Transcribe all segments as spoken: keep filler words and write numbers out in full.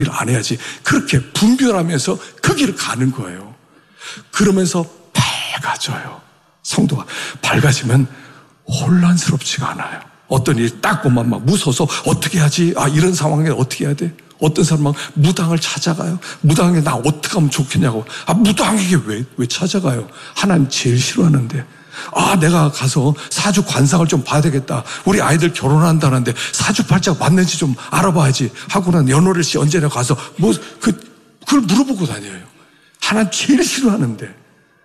일을 안 해야지. 그렇게 분별하면서 그 길을 가는 거예요. 그러면서 밝아져요. 성도가 밝아지면 혼란스럽지가 않아요. 어떤 일이 딱 보면 막 무서워서 어떻게 하지? 아, 이런 상황에 어떻게 해야 돼? 어떤 사람은 막 무당을 찾아가요. 무당에게 나 어떻게 하면 좋겠냐고. 아, 무당에게 왜, 왜 찾아가요? 하나님 제일 싫어하는데. 아, 내가 가서 사주 관상을 좀 봐야 되겠다. 우리 아이들 결혼한다는데 사주팔자 맞는지 좀 알아봐야지. 하고는 연월일 씨 언제나 가서 뭐, 그, 그걸 물어보고 다녀요. 하나님 제일 싫어하는데.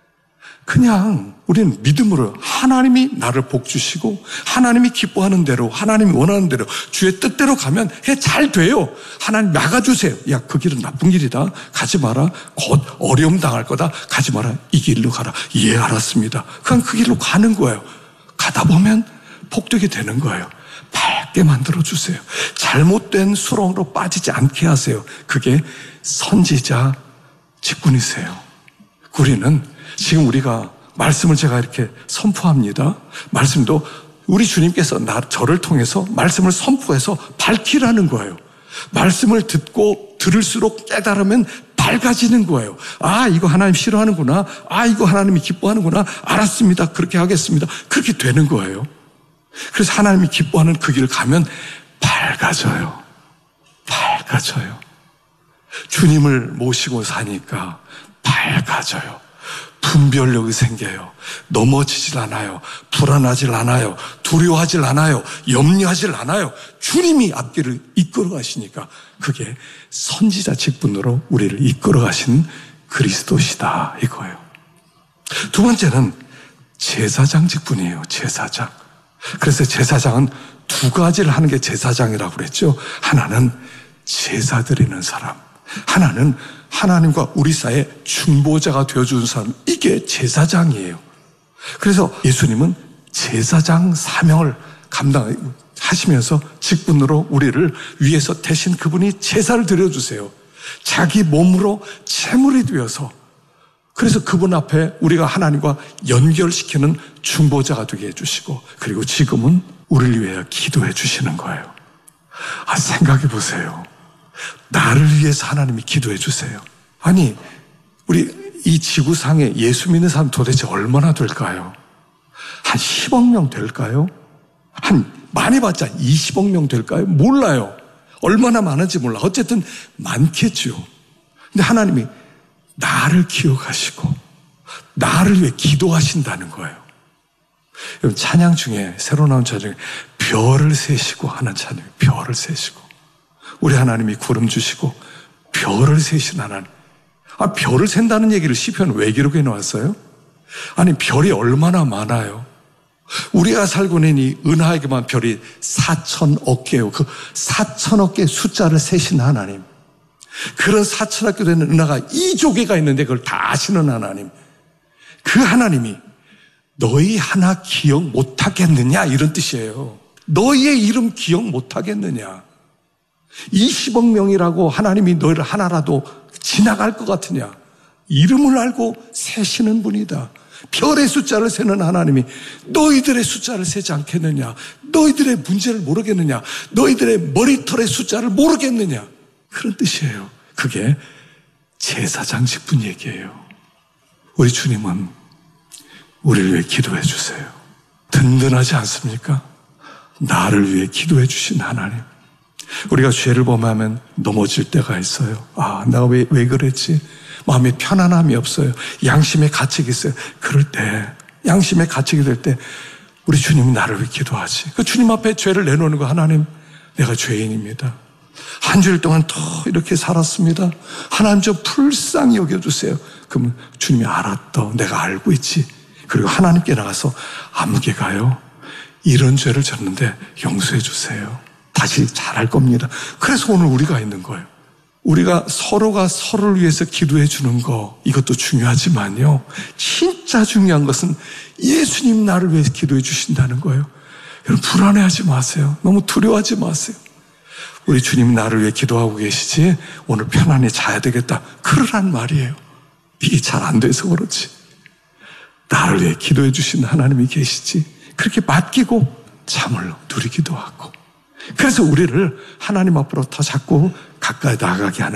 그냥 우리는 믿음으로 하나님이 나를 복주시고 하나님이 기뻐하는 대로 하나님이 원하는 대로 주의 뜻대로 가면 그게 잘 돼요. 하나님 막아주세요. 야, 그 길은 나쁜 길이다. 가지 마라. 곧 어려움 당할 거다. 가지 마라. 이 길로 가라. 예, 알았습니다. 그냥 그 길로 가는 거예요. 가다 보면 복되게 되는 거예요. 밝게 만들어주세요. 잘못된 수렁으로 빠지지 않게 하세요. 그게 선지자 직분이세요. 우리는 지금 우리가 말씀을 제가 이렇게 선포합니다. 말씀도 우리 주님께서 나, 저를 통해서 말씀을 선포해서 밝히라는 거예요. 말씀을 듣고 들을수록 깨달으면 밝아지는 거예요. 아, 이거 하나님 싫어하는구나. 아, 이거 하나님이 기뻐하는구나. 알았습니다. 그렇게 하겠습니다. 그렇게 되는 거예요. 그래서 하나님이 기뻐하는 그 길을 가면 밝아져요. 밝아져요. 주님을 모시고 사니까 밝아져요. 분별력이 생겨요. 넘어지질 않아요. 불안하질 않아요. 두려워하질 않아요. 염려하질 않아요. 주님이 앞길을 이끌어 가시니까 그게 선지자 직분으로 우리를 이끌어 가신 그리스도시다 이거예요. 두 번째는 제사장 직분이에요. 제사장. 그래서 제사장은 두 가지를 하는 게 제사장이라고 그랬죠. 하나는 제사 드리는 사람, 하나는 하나님과 우리 사이의 중보자가 되어주는 사람, 이게 제사장이에요. 그래서 예수님은 제사장 사명을 감당하시면서 직분으로 우리를 위해서 대신 그분이 제사를 드려주세요. 자기 몸으로 제물이 되어서, 그래서 그분 앞에 우리가 하나님과 연결시키는 중보자가 되게 해주시고, 그리고 지금은 우리를 위해 기도해 주시는 거예요. 아, 생각해 보세요. 나를 위해서 하나님이 기도해 주세요. 아니, 우리 이 지구상에 예수 믿는 사람 도대체 얼마나 될까요? 한 십억 명 될까요? 한 많이 봤자 이십억 명 될까요? 몰라요. 얼마나 많은지 몰라. 어쨌든 많겠죠. 근데 하나님이 나를 기억하시고 나를 위해 기도하신다는 거예요. 여러분, 찬양 중에, 새로 나온 찬양 중에 별을 세시고 하는 찬양이에요. 별을 세시고. 우리 하나님이 구름 주시고 별을 세신 하나님. 아, 별을 센다는 얘기를 시편 왜 기록해 놓았어요? 아니, 별이 얼마나 많아요. 우리가 살고 있는 이 은하에게만 별이 사천억 개요. 그 사천억 개 숫자를 세신 하나님. 그런 사천억 개 되는 은하가 이조 개가 있는데 그걸 다 아시는 하나님. 그 하나님이 너희 하나 기억 못하겠느냐 이런 뜻이에요. 너희의 이름 기억 못하겠느냐. 이십억 명이라고 하나님이 너희를 하나라도 지나갈 것 같으냐. 이름을 알고 세시는 분이다. 별의 숫자를 세는 하나님이 너희들의 숫자를 세지 않겠느냐. 너희들의 문제를 모르겠느냐. 너희들의 머리털의 숫자를 모르겠느냐. 그런 뜻이에요. 그게 제사장 직분 얘기예요. 우리 주님은 우리를 위해 기도해 주세요. 든든하지 않습니까? 나를 위해 기도해 주신 하나님. 우리가 죄를 범하면 넘어질 때가 있어요. 아, 내가 왜, 왜 그랬지? 마음에 편안함이 없어요. 양심의 가책이 있어요. 그럴 때, 양심의 가책이 될 때 우리 주님이 나를 위해 기도하지. 그 주님 앞에 죄를 내놓는 거, 하나님, 내가 죄인입니다. 한 주일 동안 더 이렇게 살았습니다. 하나님 좀 불쌍히 여겨주세요. 그러면 주님이 알았다. 내가 알고 있지. 그리고 하나님께 나가서 아무개가요, 이런 죄를 졌는데 용서해 주세요. 다시 잘할 겁니다. 그래서 오늘 우리가 있는 거예요. 우리가 서로가 서로를 위해서 기도해 주는 거, 이것도 중요하지만요, 진짜 중요한 것은 예수님 나를 위해서 기도해 주신다는 거예요. 여러분, 불안해하지 마세요. 너무 두려워하지 마세요. 우리 주님이 나를 위해 기도하고 계시지, 오늘 편안히 자야 되겠다, 그러란 말이에요. 이게 잘 안 돼서 그렇지. 나를 위해 기도해 주신 하나님이 계시지, 그렇게 맡기고 잠을 누리기도 하고. 그래서 우리를 하나님 앞으로 더 자꾸 가까이 나가게 하는